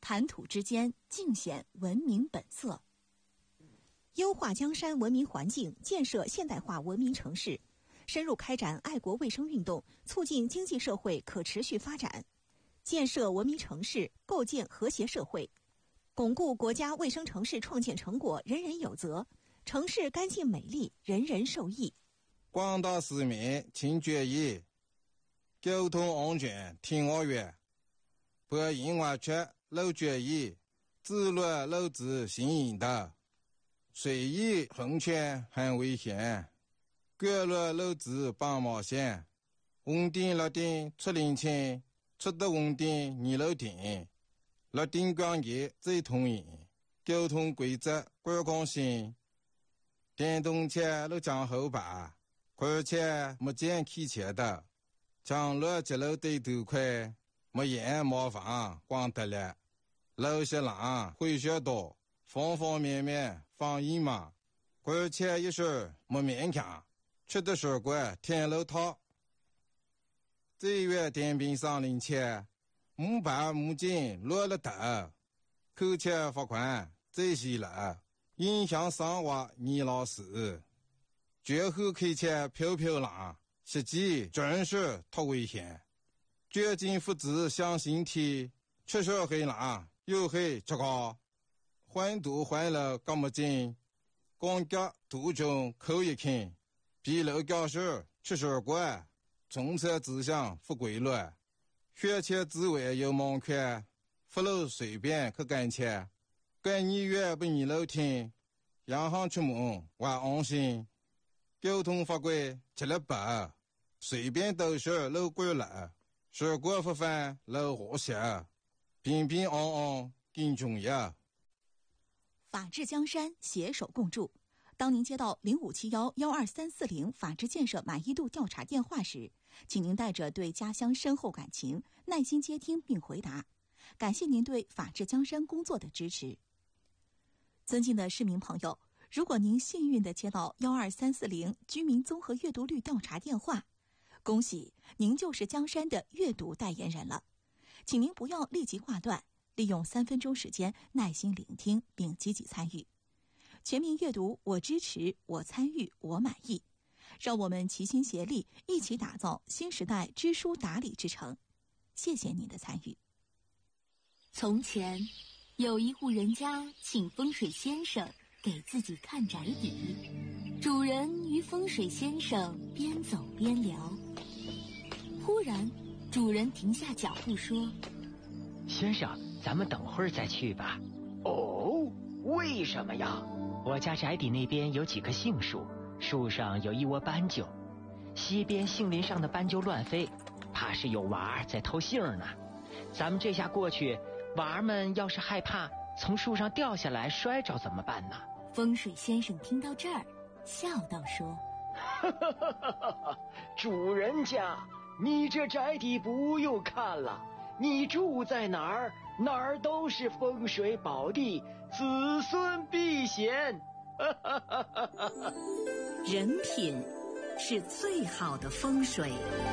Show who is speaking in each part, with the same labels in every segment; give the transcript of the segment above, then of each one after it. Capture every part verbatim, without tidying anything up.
Speaker 1: 谈吐之间尽显文明本色。优化江山文明环境，建设现代化文明城市，深入开展爱国卫生运动，促进经济社会可持续发展，建设文明城市，构建和谐社会，巩固国家卫生城市创建成果人人有责，城市干净美丽，人人受益。
Speaker 2: 广大市民请注意，交通安全听我约，不因为缺漏注意，自乱漏子行引导，随意横穿很危险，各路漏子帮忙线，稳定落定出领清，出得稳定二楼顶，落定关节最通引，交通规则观光性，电动车路将后排，而且没见开车的，将路接路对头快，没烟没房光得了，路些浪会学多，方方面面防疫嘛，而且一时没勉强，吃的水果天路套。这月电瓶上领钱，木板木筋落了头，扣钱罚款这些了，影响生活你老师。绝后开车飘飘浪，实际真是太危险。绝境父子相形体，吃手黑浪又黑吃高，换度换了干么劲，光脚途中扣一看，比楼教室吃手过，从车指向不规律，学车之外有盲圈，不路随便去干车，跟你越不你楼听，洋行出门我安心。交通法规吃了白，随便都是路过了，事故不犯路和谐，平平安安更重要。
Speaker 1: 法治江山，携手共筑。当您接到零五七幺幺二三四零法治建设满意度调查电话时，请您带着对家乡深厚感情，耐心接听并回答。感谢您对法治江山工作的支持。尊敬的市民朋友，如果您幸运地接到幺二三四零居民综合阅读率调查电话，恭喜您就是江山的阅读代言人了。请您不要立即挂断，利用三分钟时间耐心聆听并积极参与。全民阅读，我支持，我参与，我满意。让我们齐心协力，一起打造新时代知书达理之城。谢谢您的参与。
Speaker 3: 从前，有一户人家请风水先生给自己看宅邸，主人与风水先生边走边聊。忽然，主人停下脚步说：“
Speaker 4: 先生，咱们等会儿再去吧。”“
Speaker 5: 哦，为什么呀？”“
Speaker 4: 我家宅邸那边有几棵杏树，树上有一窝斑鸠，西边杏林上的斑鸠乱飞，怕是有娃儿在偷杏呢。咱们这下过去，娃儿们要是害怕从树上掉下来摔着怎么办呢？”
Speaker 3: 风水先生听到这儿，笑道说：“
Speaker 5: 哈哈哈哈哈！主人家，你这宅邸不用看了，你住在哪儿，哪儿都是风水宝地，子孙必显。”哈哈哈哈哈！
Speaker 6: 人品是最好的风水。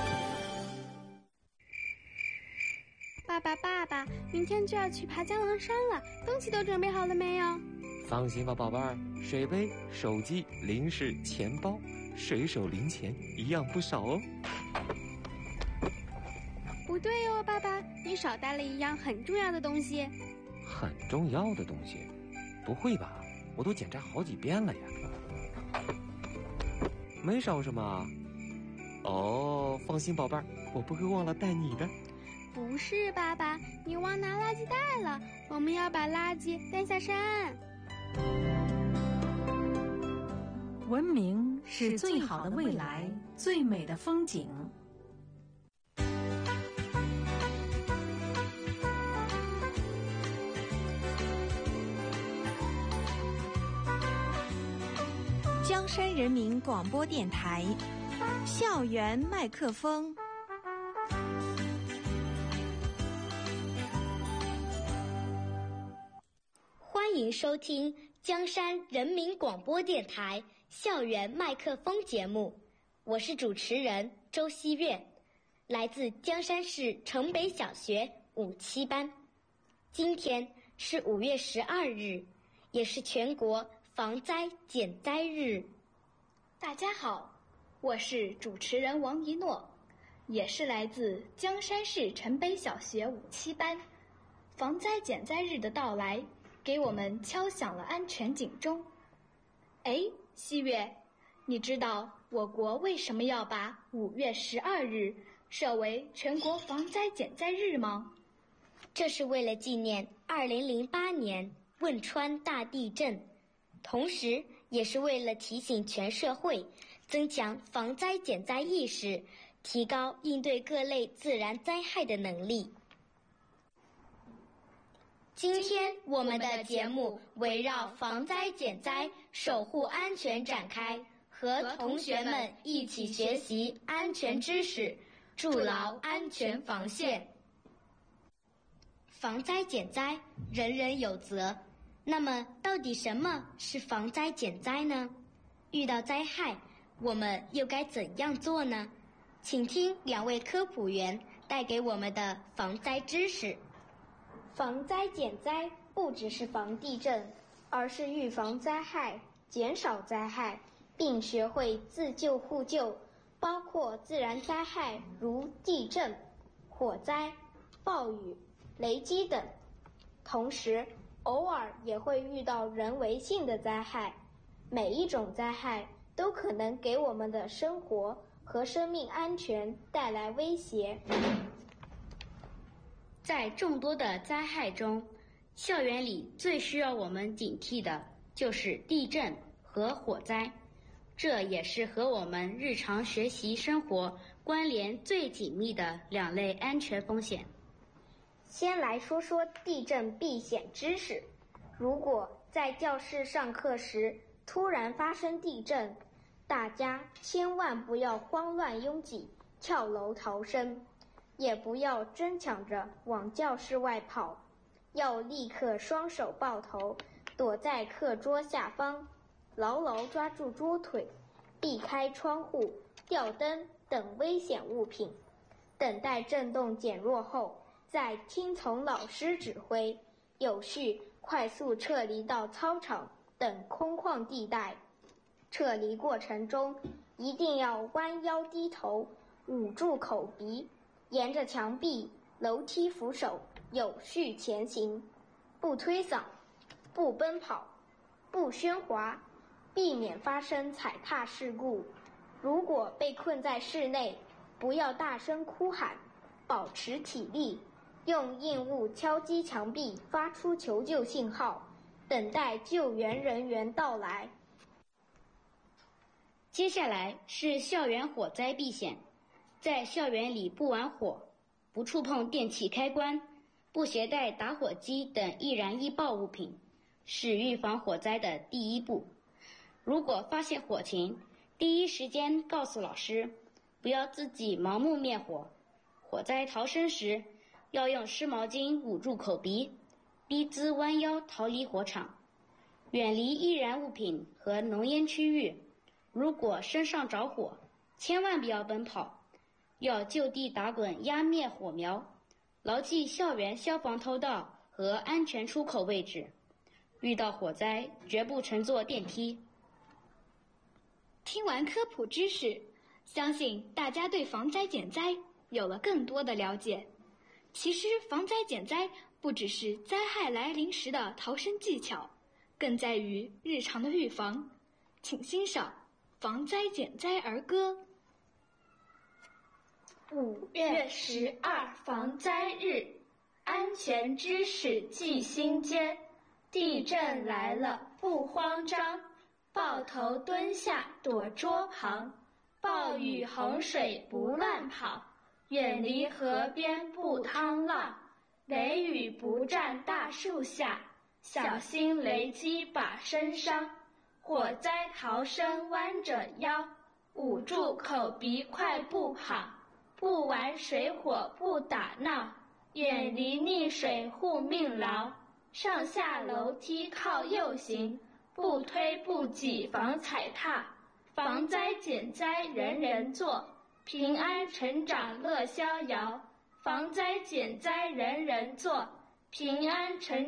Speaker 7: 爸爸，爸爸，明天就要去爬江郎山了，东西都准备好了没有？
Speaker 8: 放心吧，宝贝儿，水杯、手机、零食、钱包，随手零钱一样不少哦。
Speaker 7: 不对哦，爸爸，你少带了一样很重要的东西。
Speaker 8: 很重要的东西？不会吧？我都检查好几遍了呀。没少什么？哦，放心，宝贝儿，我不会忘了带你的。
Speaker 7: 不是，爸爸，你忘拿垃圾袋了，我们要把垃圾带下山。
Speaker 6: 文明是最好的未来，最美的风景。
Speaker 1: 江山人民广播电台，校园麦克风。
Speaker 9: 欢迎收听江山人民广播电台校园麦克风节目，我是主持人周希月，来自江山市城北小学五七班。 今天是五月十二日，也是全国防灾减灾日。
Speaker 10: 大家好，我是主持人王一诺，也是来自江山市城北小学五七班。防灾减灾日的到来，给我们敲响了安全警钟。哎，西月，你知道我国为什么要把五月十二日设为全国防灾减灾日吗？
Speaker 9: 这是为了纪念二零零八年汶川大地震，同时也是为了提醒全社会增强防灾减灾意识，提高应对各类自然灾害的能力。今天我们的节目围绕防灾减灾、守护安全展开，和同学们一起学习安全知识，筑牢安全防线。防灾减灾，人人有责。那么，到底什么是防灾减灾呢？遇到灾害，我们又该怎样做呢？请听两位科普员带给我们的防灾知识。
Speaker 7: 防灾减灾不只是防地震，而是预防灾害、减少灾害，并学会自救互救，包括自然灾害如地震、火灾、暴雨、雷击等，同时偶尔也会遇到人为性的灾害，每一种灾害都可能给我们的生活和生命安全带来威胁。
Speaker 11: 在众多的灾害中，校园里最需要我们警惕的就是地震和火灾，这也是和我们日常学习生活关联最紧密的两类安全风险。
Speaker 7: 先来说说地震避险知识。如果在教室上课时突然发生地震，大家千万不要慌乱拥挤，跳楼逃生，也不要争抢着往教室外跑，要立刻双手抱头，躲在课桌下方，牢牢抓住桌腿，避开窗户、吊灯等危险物品，等待震动减弱后，再听从老师指挥，有序快速撤离到操场等空旷地带。撤离过程中一定要弯腰低头，捂住口鼻，沿着墙壁、楼梯扶手有序前行，不推搡，不奔跑，不喧哗，避免发生踩踏事故。如果被困在室内，不要大声哭喊，保持体力，用硬物敲击墙壁发出求救信号，等待救援人员到来。
Speaker 11: 接下来是校园火灾避险。在校园里不玩火，不触碰电器开关，不携带打火机等易燃易爆物品，是预防火灾的第一步。如果发现火情，第一时间告诉老师，不要自己盲目灭火。火灾逃生时，要用湿毛巾捂住口鼻，逼姿弯腰逃离火场，远离易燃物品和浓烟区域。如果身上着火，千万不要奔跑，要就地打滚压灭火苗，牢记校园消防通道和安全出口位置。遇到火灾，绝不乘坐电梯。
Speaker 10: 听完科普知识，相信大家对防灾减灾有了更多的了解。其实防灾减灾不只是灾害来临时的逃生技巧，更在于日常的预防。请欣赏防灾减灾儿歌。
Speaker 12: 五月十二防灾日，安全知识记心间。地震来了不慌张，抱头蹲下躲桌旁。暴雨洪水不乱跑，远离河边不趟浪。雷雨不站大树下，小心雷击把身伤。火灾逃生弯着腰，捂住口鼻快步跑。不玩水火不打闹，远离溺水护命牢。上下楼梯靠右行，不推不挤防踩踏。防灾减灾人人做，平安成长乐逍遥。防灾减灾人人做， 平安成